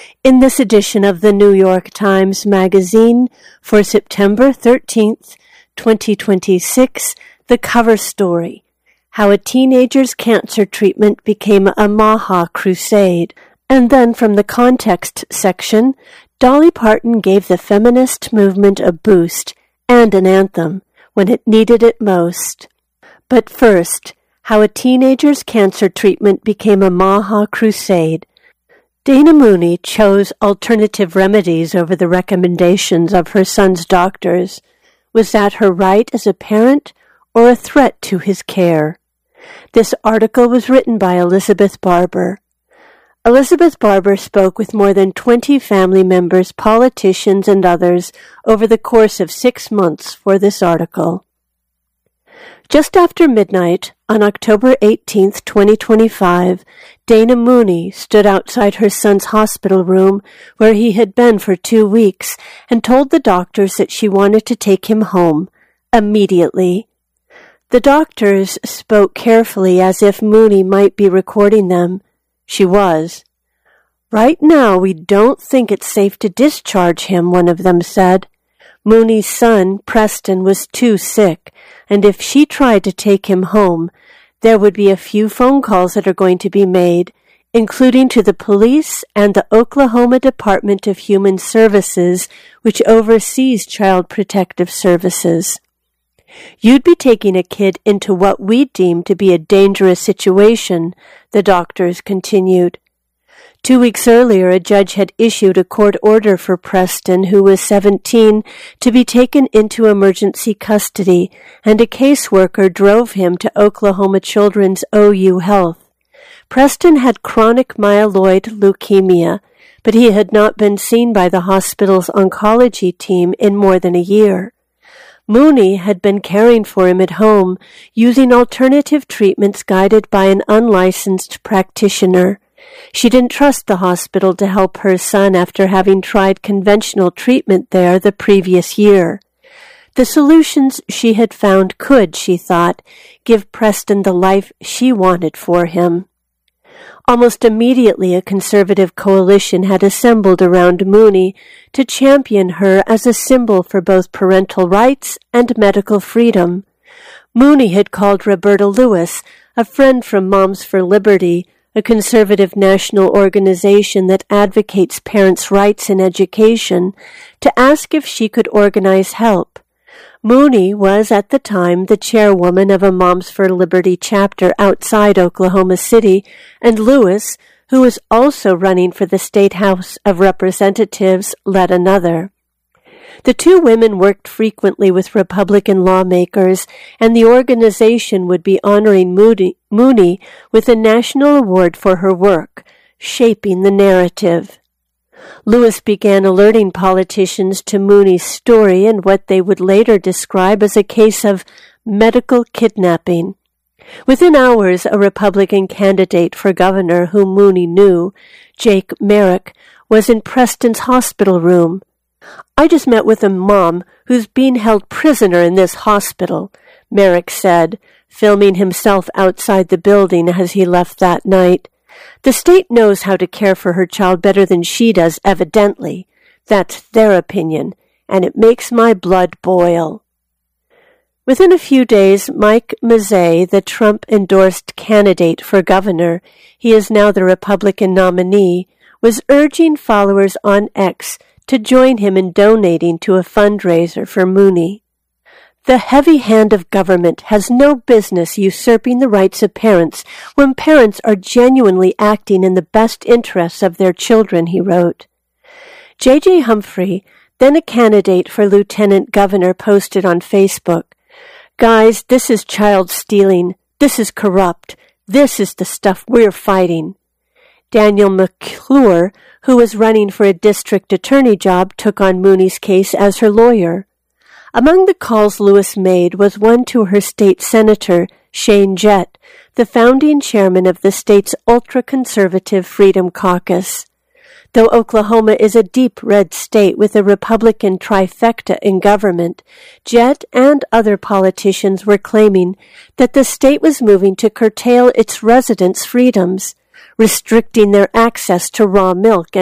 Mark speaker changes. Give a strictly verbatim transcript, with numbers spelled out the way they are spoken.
Speaker 1: In this edition of the New York Times Magazine for September thirteenth, twenty twenty-six, the cover story, How a Teenager's Cancer Treatment Became a Maha Crusade. And then from the context section, Dolly Parton gave the feminist movement a boost and an anthem when it needed it most. But first, How a Teenager's Cancer Treatment Became a Maha Crusade. Dana Mooney chose alternative remedies over the recommendations of her son's doctors. Was that her right as a parent or a threat to his care? This article was written by Elizabeth Barber. Elizabeth Barber spoke with more than twenty family members, politicians, and others over the course of six months for this article. Just after midnight, on October eighteenth, twenty twenty-five, Dana Mooney stood outside her son's hospital room where he had been for two weeks and told the doctors that she wanted to take him home, immediately. The doctors spoke carefully as if Mooney might be recording them. She was. "Right now, we don't think it's safe to discharge him," one of them said. Mooney's son, Preston, was too sick, and if she tried to take him home, there would be a few phone calls that are going to be made, including to the police and the Oklahoma Department of Human Services, which oversees Child Protective Services. "You'd be taking a kid into what we deem to be a dangerous situation," the doctors continued. Two weeks earlier, a judge had issued a court order for Preston, who was seventeen, to be taken into emergency custody, and a caseworker drove him to Oklahoma Children's O U Health. Preston had chronic myeloid leukemia, but he had not been seen by the hospital's oncology team in more than a year. Mooney had been caring for him at home, using alternative treatments guided by an unlicensed practitioner. She didn't trust the hospital to help her son after having tried conventional treatment there the previous year. The solutions she had found could, she thought, give Preston the life she wanted for him. Almost immediately, a conservative coalition had assembled around Mooney to champion her as a symbol for both parental rights and medical freedom. Mooney had called Roberta Lewis, a friend from Moms for Liberty, a conservative national organization that advocates parents' rights in education, to ask if she could organize help. Mooney was at the time the chairwoman of a Moms for Liberty chapter outside Oklahoma City, and Lewis, who was also running for the State House of Representatives, led another. The two women worked frequently with Republican lawmakers, and the organization would be honoring Mooney, Mooney with a national award for her work, shaping the narrative. Lewis began alerting politicians to Mooney's story and what they would later describe as a case of medical kidnapping. Within hours, a Republican candidate for governor whom Mooney knew, Jake Merrick, was in Preston's hospital room. "I just met with a mom who's being held prisoner in this hospital," Merrick said, filming himself outside the building as he left that night. "The state knows how to care for her child better than she does, evidently. That's their opinion, and it makes my blood boil." Within a few days, Mike Mazzei, the Trump-endorsed candidate for governor, he is now the Republican nominee, was urging followers on X to join him in donating to a fundraiser for Mooney. "The heavy hand of government has no business usurping the rights of parents when parents are genuinely acting in the best interests of their children," he wrote. J J Humphrey, then a candidate for lieutenant governor, posted on Facebook, "Guys, this is child stealing. This is corrupt. This is the stuff we're fighting." Daniel McClure, who was running for a district attorney job, took on Mooney's case as her lawyer. Among the calls Lewis made was one to her state senator, Shane Jett, the founding chairman of the state's ultra-conservative Freedom Caucus. Though Oklahoma is a deep red state with a Republican trifecta in government, Jett and other politicians were claiming that the state was moving to curtail its residents' freedoms, restricting their access to raw milk